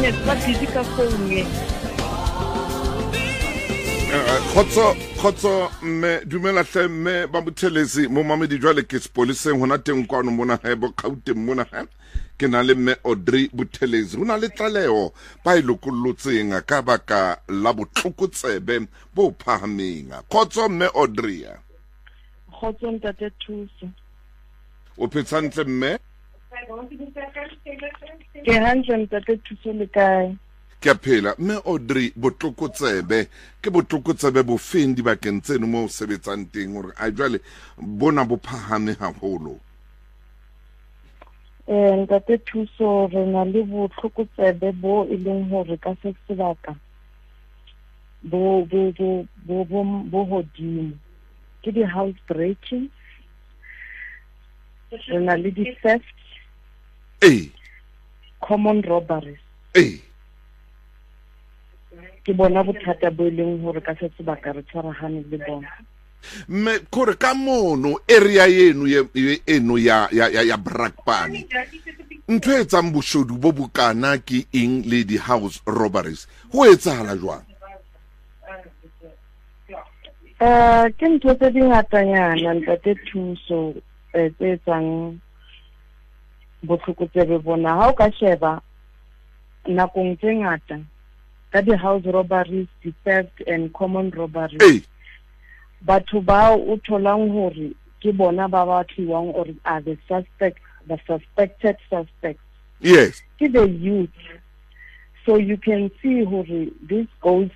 ne ba busy ka phone. Khotso mme dumela hle mme ba Buthelezi mo mamedi jwale ke sepoliseng hona teng kwano mona ha bo Gauteng mona ha ke na le mme Audrey Buthelezi hona le tlaleo ba ilokolotseng ka baka la botlhokotsebe bo phahameng. Khotso mme Audrey. Khotso ntate Thuso. O phetsantle mme? Ke hantle ntate Thuso le kae? Ke phela mme Audrey botlokotsebe ke botlokotsebe bo feng di bakeng tseno mo sebetsang teng hore a jwale bona bo phahame haholo. Ntate Thuso re na le botlokotsebe bo e leng hore ka se sebaka bo hodimo ke di house breaking, re na le di theft, common robberies. Ke bona bothata bo leng hore ka se sebaka re tshwarahane le bona. Me kore ka mono area yenu ya Brakpan ntho etsang boshodu bo bokana ke eng le di house robberies ho etsahala jwang? Ke ntho tse dingatanyana ntate Thuso tse etsang botlhokotsebe bona. Ha o ka sheba nakong tse ngata ka di house robberies, the theft and common robberies, batho ba o tholang hore ke bona ba batliwang or are the suspected suspects. Yes. Ke the youth. So you can see hore this goes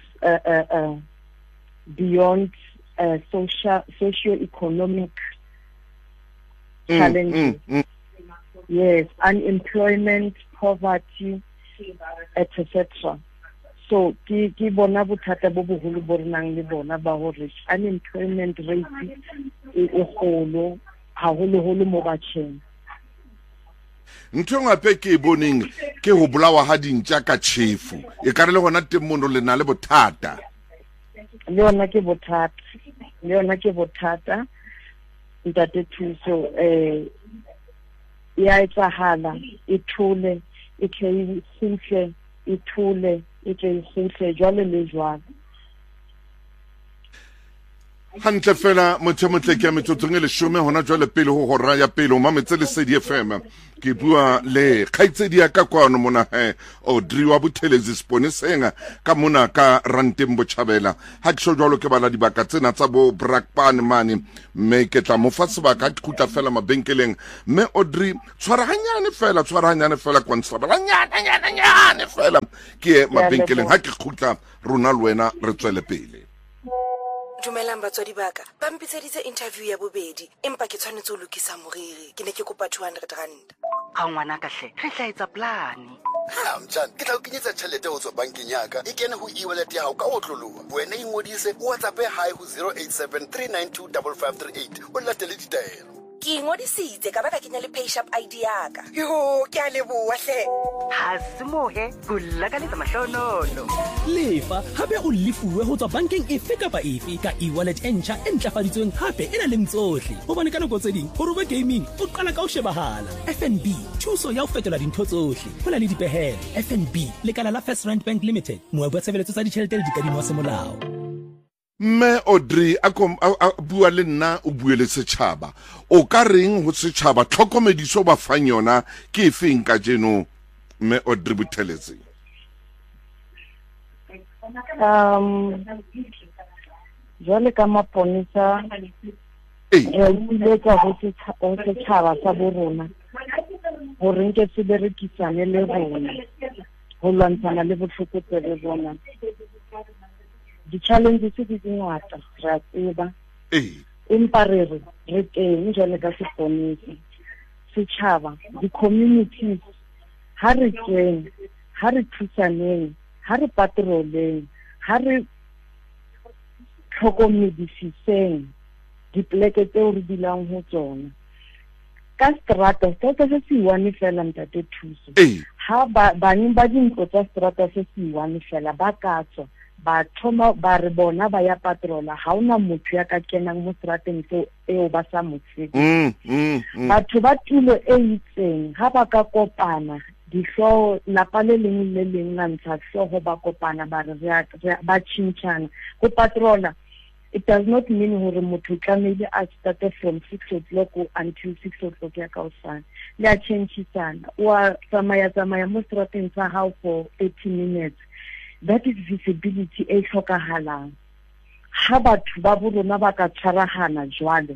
beyond socio-economic challenges. Yes, unemployment, poverty, etc. So ke bona bothata bo boholo bo re nang le bona ba hore unemployment rate e kgolo haholo mo batjheng. Ntho ngape ke boneng ke ho bolawa ha dintja ka tjhefu e ka re le gona teng mono le na le bothata. Le yona ke bothata ntate Thuso ya etsahala e thole e tle khutle e thole e tle khutle jwale le jwale. Hantle fela motho motle ke metsotsong le shome hona jwale pele ho hora ya pele o mametse le Sedi FM ke bua le khaitsedi ya ka kwano mona Audrey wa Buthelezi Sponesenga ka mona ka Ranteng Botjhabela ha ke sho jwalo ke bala dibaka tsena tsa bo Brakpan mane mme ke tla mo fa sebaka ke khutla fela mabenkeleng mme Audrey tshwara hanyane fela konstabela nyane fela ke mabenkeleng ha ke khutla rona le wena re tswele pele. Dumelang batswadi baka ba mpitseditse interview ya bobedi empa ke tshwanetse ho lokisa moriri ke ne ke kopa 200 rand. Ha ngwana ka hle re tla etsa plan. Mtshana ke tla o kenyetsa tšhelete ho tswa bankeng ya ka e kene ho e-wallet ya hao ka o tloloha wena ingodise WhatsApp hi ho 0873925538 o latele ditaelo. Ke ngodisitse ka baka kenya le PayShap ID ya ka. Yo ke a leboha hle. Ha se mohe go lakalletsa mahlonono. Lefa hape o lefuwe ho tswa bankeng efe kapa efe ka e-wallet entjha e ntlafaditsweng hape ena le tsohle. Hobane ka nako tse ding ho roba gaming o qala ka ho shebahala. FNB thuso ya ho fetola dintho tsohle. Hona le dipehelo. FNB lekala la First Rand Bank Limited moabi wa tshebeletso tsa ditjhelete le dikadimo tsa molao. Mme Audrey a bua le nna o buele setjhaba o ka reng ho setjhaba tlhokomediso ba fang yona ke efeng ka jeno mme Audrey Buthelezi? Jwale ka maponesa re iletsa ho setjhaba sa bo rona hore nke se berekisane le rona ho lwantshana le botlhokotsebe bona. Di-challenges di ngata ra tseba empa re teng jwale ka seponesa setjhaba di-communities ha re tsweng ha re thusaneng ha re patroleng ha re tlhokomedisitseng dipoleke tseo re dulang ho tsona ka strata se se fela ntate Thuso ha banyeng ba dintlo tsa strata se se fela ba ka tswa ba thoma ba re bona ba ya patrola ha ona motho ya ka kenang mo strateng eo ba sa motsetse batho ba tulo e itseng ha ba ka kopana dihloho lapa le leng le leng la ntsha hloho ba kopana ba re ba tshintshana go patrola. It does not mean hore motho tlamehile a start from 6 o'clock until 6 o'clock ya kaosana. Le a tshintshana wa tsamaya mo strateng sa hao for 30 minutes. That is visibility e hlokahalang. Ha batho ba borona ba ka tshwarahana jwale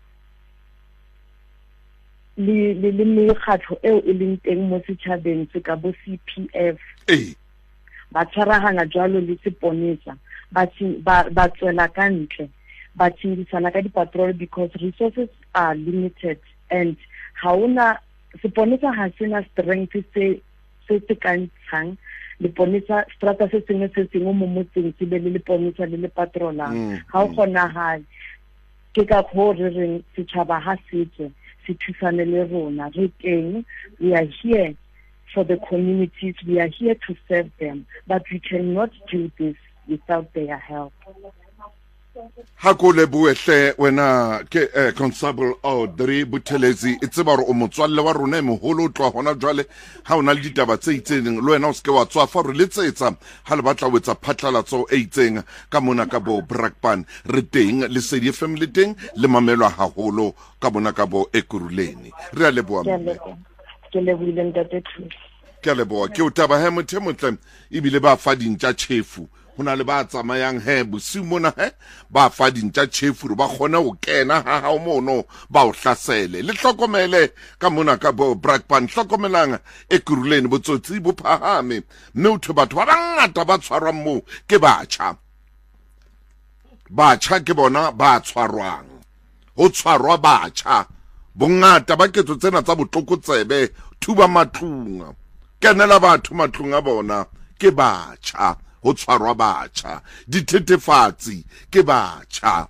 le mekgatlo eo e leng teng mo setjhabeng se ka bo CPF ba tshwarahana jwalo le seponesa ba tswela ka ntle ba tshindisana ka di-patrol because resources are limited and haona seponesa ha sena strength se ka ntshang leponesa strata se sengwe mo motseng se be le leponesa le le patrolang ha o kgonahale ke ka go re reng setjhaba ha setse se thusane le rona re teng. We are here for the communities, we are here to serve them, but we cannot do this without their help. Ha go leboehle wena ke Constable Audrey Buthelezi itse ba re o motswalle wa rona moholo tloa hona jwale ha ona le ditaba tse itseng le wena o ske wa tswa fa re letsetsa ha le batla wetsa phatlalatso e itseng ka mona ka bo Brakpan re teng le Lesedi FM le teng le mamelwa haholo ka bona ka bo Ekurhuleni re a leboa ke leboile ntate Thuso ke a leboa ke o taba he motho motle ebile ba fa dintja tšhefu hona le ba tsamayang he bosiu mona he ba fa dintja tšhefu ba kgona go kena ha ha mono ba o hlasele le hlokomele ka mona ka bo Brakpan hlokomelang Ekurhuleni botsotsi bo phahame mme o batho ba bangata ba tshwarwang mo ke batjha ke bona ba tshwarwang ho tshwarwa batjha bongata ba ketso tsena tsa botlokotsebe thuba matlunga kenela batho matlunga bona ke batjha ho tshwarwa batjha dithethefatsi ke batjha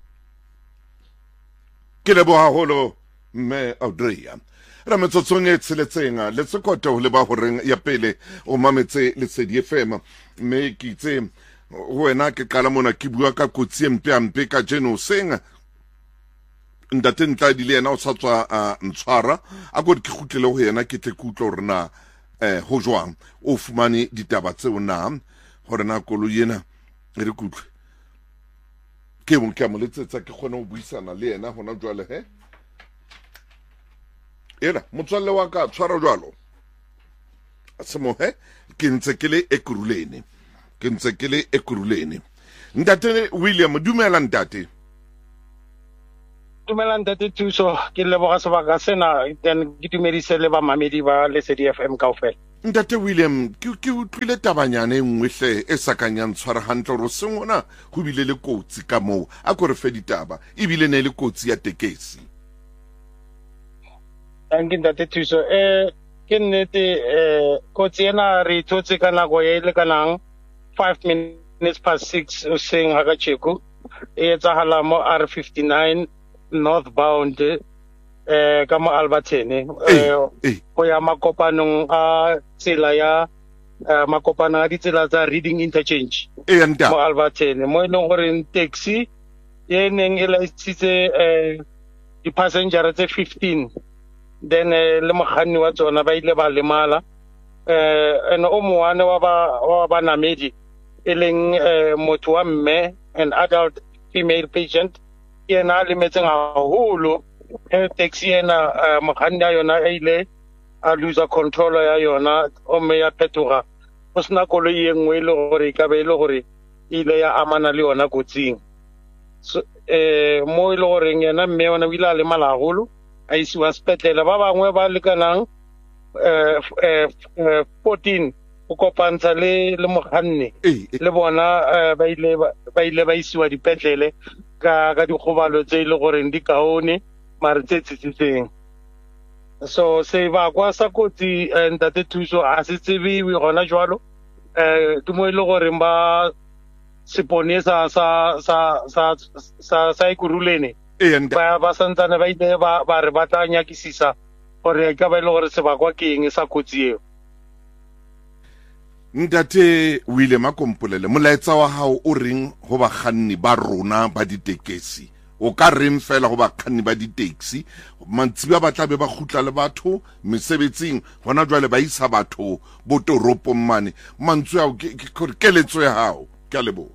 ke lebo haholo mme Audrey ra metsotsong e tseletseng le tsekoto le ba horeng ya pele o mametse Lesedi FM mme ke itse wena ke qala mona ke bua ka kotsi mpe ka jeno senga ntate ntla di le yena o sa tswa ntshwara a go ke khutlele ho yena ke tle kutlo rena ho jwang o fumane ditaba tseo na hore na kolo yena re kutlwe ke mo ke amoletsetsa ke kgona go buisana le yena hona jwale he era motswalle wa ka tshwara jwalo a se mo he ke ntse ke le Ekurhuleni ntate William dumela ntate ntate Thuso ke leboga sebaka sena then ke dumedise le ba mamedi ba Lesedi FM kaofela ntate William ke utlwile tabanyane engwehle e sakanyang tshwara hantle ro sengona go bile le kotsi ka mo a go re fe ditaba e bile ne le kotsi ya tekesi ntate Thuso ke nnete kotsi ena re thotse ka nako e le kanang 5 minutes past 6 o seng ha ka tsheko e etsahala mo R59 northbound ka mo Albertine go ya makopanong a tsela ya makopana a ditsela tsa Reading Interchange mo Albertine mo leng gore taxi e neng e laisitse di-passenger tse 15 then le mokganni wa tsona ba ile ba lemala ene o moane wa banamedi e leng motho wa mme an adult female patient yena le metseng haholo taxi ena mokganni ya yona ile a lose control ya yona o me ya phetoga go sena koloi e nngwe le gore ka be le gore ile ya amana le yona kotsing mo ile gore yena mme yona o ile a lemala haholo a isiwa sepetlele ba bangwe ba lekanang 14 o kopantsha le mokganni le bona ba ile ba isiwa dipetlele ka dikgobalo tse ile gore di kaone mare tse tsitsitseng so se ba kwa sa kotsi ntate Thuso a se tsebiwe gona jwalo ke mo ile gore ba seponesa sa Ekurhuleni ba santsane ba ile ba re batla nyakisisa gore ka ba ile gore se ba kwa ke eng sa kotsi eo ntate William a kompolele molaetsa wa hao o reng ho bakganni ba rona ba ditekesi o ka reng fela go bakganni ba di-taxi mantsiba ba tla be ba gutla le batho mesebetsing gona jwale ba isa batho bo toropong mane mantswe ao keletso ya hao ke a leboha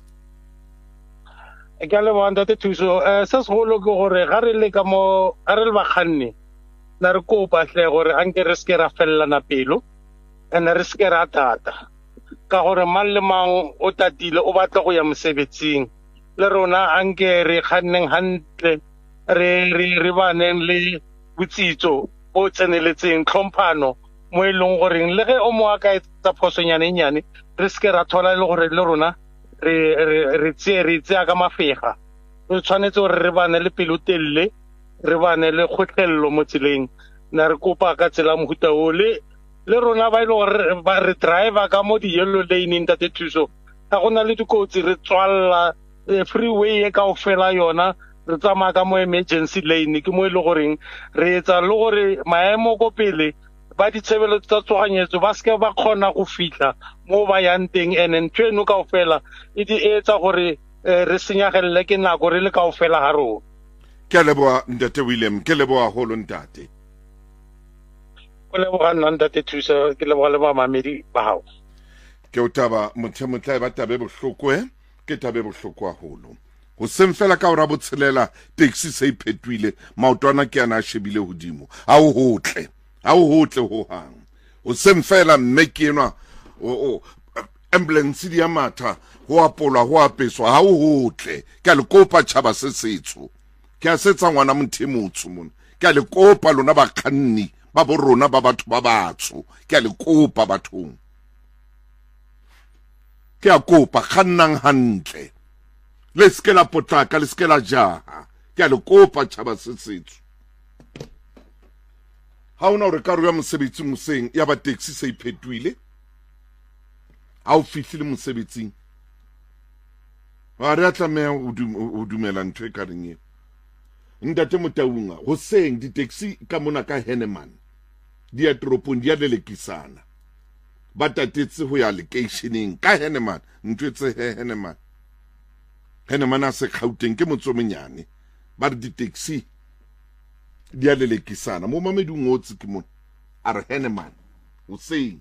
ke a leboha ntate Thuso se segolo ke gore ga re le bakganni na re kopa hle gore anke re ske ra fellana pelo ene re ske ra tata ka gore mang le mang o tatile o batla go ya mosebetsing le rona anke re kganneng hantle re baneng le botsitso bo tseneletseng tlhomphano mo e leng goreng le ge o mo ka etsa phosonyane nyane re ske ra thola le gore le rona re tsea ka mafega re tshwanetse gore re bane le pelotelle re bane le kgotlhello mo tseleng na re kopa ka tsela mohuta o le rona ba ile gore ba re driver ka mo di yellow lane ntate Thuso ga gona le dikotsi re tswalla freeway e ka ofela yona re tsamaya ka mo emergency lane ke mo ile goreng re etsa le gore maemo go pele ba ditshebelo tsa tsoganyetso ba ske ba khona go fitla mo ba yang teng ene ntweno ka ofela e di etsa gore re senyagelle ke nako re le ka ofela ha rona ke leboa ntate William ke leboa holo ntate o leboga ntate Thuso ke leboga le ba mamedi ba hao ke o taba motla ba tabe bohloko ke tabe bohloko haholo go seng fela ka ora botshelela taxi se iphetwile maotwana ke ana a shebile hodimo ha o hotle ho hang o seng fela mme ke enwa ambulance di ya matha ho apola ho apeswa ha o hotle ke le kopa tshaba se setso ke a setsa ngwana mothemotso mona ke a le kopa lona bakganni ba bo rona ba batho ba batso ke a le kopa bathong ke a kopa khannang hantle le ske la potlaka le ske la jaha ke a le kopa tshaba se setso ha ona o re ka ya mosebetsi moseng ya ba taxi se iphetwile ha o fihlile mosebetsing wa re atlameha o dumela ntwe ka reng ntate Motaunga go seng di-taxi ka mona ka Henneman di ya toropong di ya lelekisana ba tatetse ho ya locationeng ka Henneman ntwetse Henneman a se Gauteng ke motso monyane ba re di-taxi di ya lelekisana mo mamedi ngotse ke mo a re Henneman o seng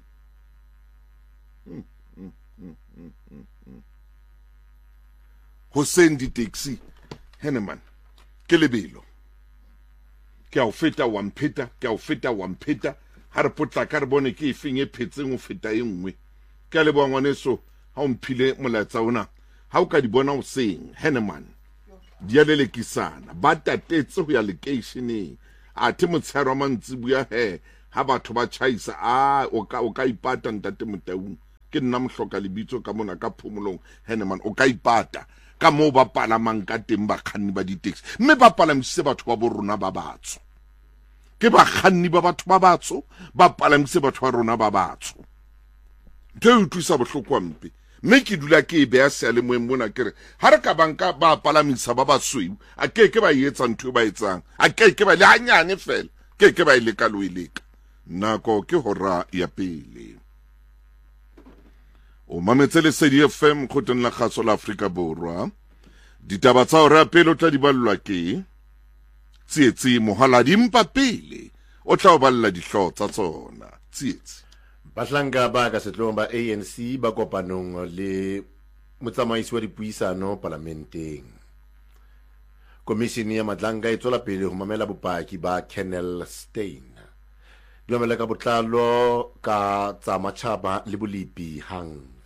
go seng di-taxi Henneman ke lebelo ke a o feta wa mpheta ha re potla ka re bone ke efeng e phetseng o feta e nngwe ke a leboa ngwaneso ha o mphile molaetsa ona ha o ka di bona o seng Henneman di a lelekisana ba tatetse ho ya locationeng a the motshero mantsibuya ha batho ba chaisa o ka ipata ntate Motaung ke nna mohloka lebitso ka mona ka phomolong Henneman o ka ipata ka mo ba palamang ka teng bakganni ba di-taxi mme ba palamisitse batho ba bo rona ba batso ke bakganni ba batho ba batso ba palamisitse batho ba rona ba batso ntho e utlwisa bohloko mpe mme ke dula ke e beya seale moeng mona kere ha re ka banka ba palamisa ba basweu a ke ba etsa ntho ba etsang a ke ba le hanyane fela ke ba ile ka lo ileka nako ke hora ya pele o mametse le Lesedi FM khoteng la kgaso la Afrika Borwa ditaba tsa hora pele o tla di ballwa ke tsietsi mohala dimpa pele o tla o balla dihlo tsa tsona tsietsi Bahlanga ba ka setlong ba ANC ba kopanong le motsamaisi wa dipuisano parlamenteng komishini ya Madlanga e tswela pele ho mamela bopaki ba Kennel Stein di mamela ka botlalo ka tsa matjhaba le bolipi hang